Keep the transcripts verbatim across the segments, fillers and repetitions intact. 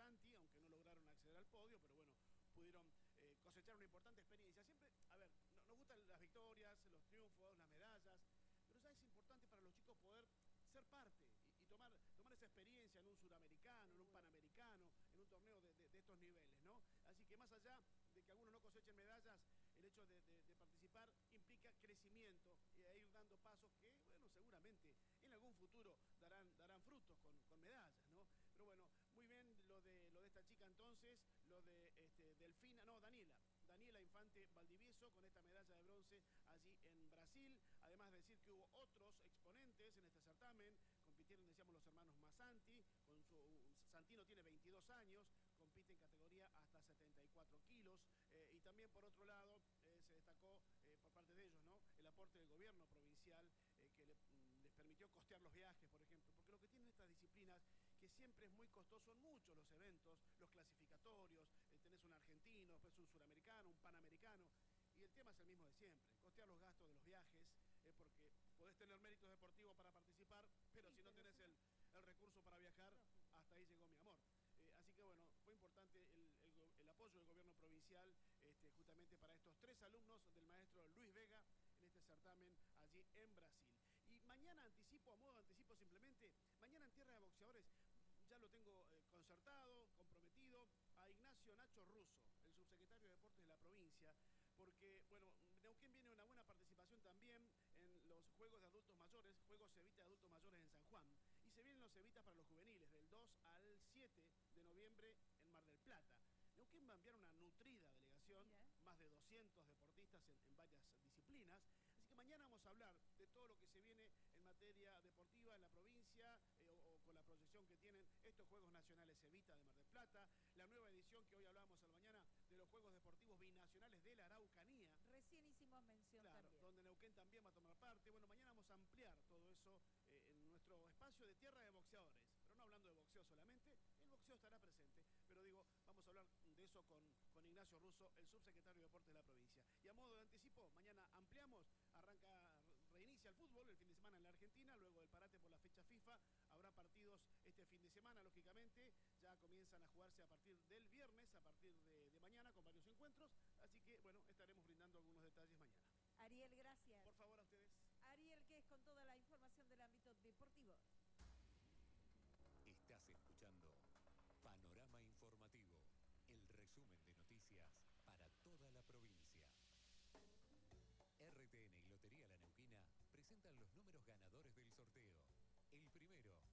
Santi, aunque no lograron acceder al podio, pero bueno, pudieron eh, cosechar una importante experiencia. Siempre, a ver, no, nos gustan las victorias, los triunfos, las medallas, pero ya es importante para los chicos poder ser parte y, y tomar, tomar esa experiencia en un suramericano, en un panamericano, en un torneo de, de, de estos niveles, ¿no? Así que más allá de que algunos no cosechen medallas, el hecho de, de, de participar implica crecimiento y e ir dando pasos que, bueno, seguramente en algún futuro darán, darán frutos con, con medallas, ¿no? Pero bueno, muy bien lo de, lo de esta chica entonces, lo de este, Delfina, no, Daniela, Daniela Infante Valdivieso con esta medalla de bronce allí en Brasil. Además de decir que hubo otros exponentes en este certamen, compitieron, decíamos, los hermanos Masanti, con su, Santino tiene veintidós años, compite en categoría hasta setenta y cuatro kilos, eh, y también por otro lado eh, se destacó eh, por parte de ellos, ¿no?, el aporte del gobierno provincial eh, que le, les permitió costear los viajes, por ejemplo, porque lo que tienen estas disciplinas, que siempre es muy costoso, son muchos los eventos, los clasificatorios, eh, tenés un argentino, después un suramericano, un panamericano, y el tema es el mismo de siempre, costear los gastos de los viajes, eh, porque podés tener méritos deportivos para participar, pero sí, si no pero tenés si el, no... el recurso para viajar, no. Hasta ahí llegó mi amor. Eh, así que bueno, fue importante el, el, el apoyo del gobierno provincial este, justamente para estos tres alumnos del maestro Luis Vega en este certamen allí en Brasil. Y mañana anticipo, a modo de anticipo simplemente, mañana en Tierra de Boxeadores ya lo tengo eh, concertado, comprometido, a Ignacio Nacho Russo, el subsecretario de Deportes de la provincia, porque, bueno, Neuquén viene una buena participación también en los Juegos de Adultos Mayores, Juegos Evita de Adultos Mayores en San Juan, y se vienen los Evitas para los juveniles, del dos al siete de noviembre en Mar del Plata. Neuquén va a enviar una nutrida delegación, Mira. más de doscientos deportistas en, en varias disciplinas, así que mañana vamos a hablar de todo lo que se viene en materia deportiva en la provincia, eh, o, o con la proyección que tienen estos Juegos Nacionales Evita de Mar del Plata, la nueva edición que hoy hablábamos a la mañana de los Juegos Deportivos Binacionales de la Araucanía. Recién hicimos mención claro, también. Donde Neuquén también va a tomar parte. Bueno, mañana vamos a ampliar todo eso eh, en nuestro espacio de Tierra de Boxeadores, pero no hablando de boxeo solamente, el boxeo estará presente, pero digo, vamos a hablar de eso con, con Ignacio Russo, el subsecretario de Deportes de la provincia. Y a modo de anticipo, mañana ampliamos, arranca, reinicia el fútbol el fin de semana en la Argentina, luego del parate por la fecha FIFA, habrá partidos este fin de semana, lógicamente, ya comienzan a jugarse a partir del viernes, a partir de, de mañana, con varios encuentros, así que, bueno, estaremos brindando algunos detalles mañana. Ariel, gracias. Por favor, a ustedes. Ariel, que es con toda la información del ámbito deportivo. Estás escuchando Panorama Informativo, el resumen de noticias para toda la provincia. R T N y Lotería La Neuquina presentan los números ganadores del sorteo. El primero.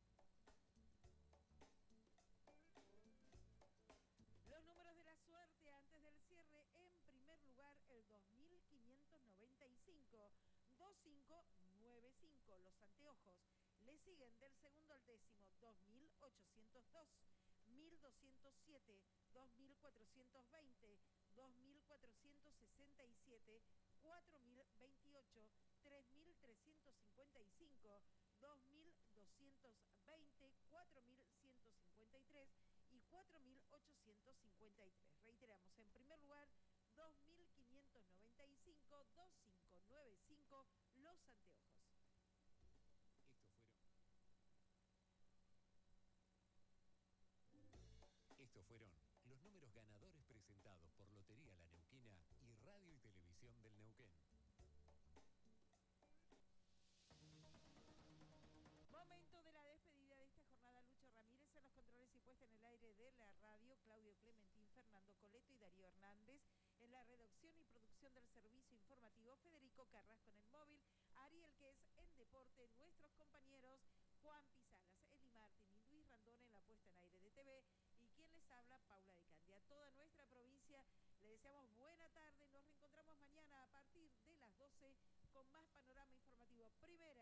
Los números de la suerte antes del cierre. En primer lugar, el dos mil quinientos noventa y cinco, dos cinco nueve cinco, los anteojos. Le siguen del segundo al décimo, dos mil ochocientos dos, mil doscientos siete, dos mil cuatrocientos veinte, dos mil cuatrocientos sesenta y siete, cuatro mil veintiocho, tres mil trescientos cincuenta y cinco, dos mil doscientos veinte, cuatro mil ciento cincuenta y tres y cuatro mil ochocientos cincuenta y tres. Reiteramos, en primer lugar, dos mil quinientos noventa y cinco, dos cinco nueve cinco, los anteojos. Estos fueron... Estos fueron los números ganadores presentados por Lotería La Neuquina y Radio y Televisión del Neuquén. Momento de la despedida de esta jornada. Lucho Ramírez en los controles y puesta en el aire de la radio, Claudio Clementín, Fernando Coleto y Darío Hernández. En la redacción y producción del servicio informativo, Federico Carrasco en el móvil, Ariel que es en deporte, nuestros compañeros Juan Pisalas, Eli Martín y Luis Randón en la puesta en aire de T V, y quien les habla, Paula de Candia. A toda nuestra provincia le deseamos buena tarde. Nos reencontramos mañana a partir de las doce con más panorama informativo. Primera